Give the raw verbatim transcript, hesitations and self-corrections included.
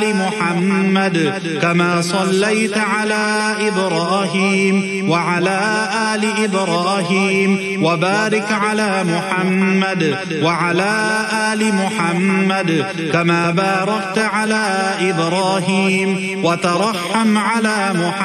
محمد كما صليت على إبراهيم وعلى آل إبراهيم وبارك على محمد وعلى آل محمد كما باركت على إبراهيم وترحم على محمد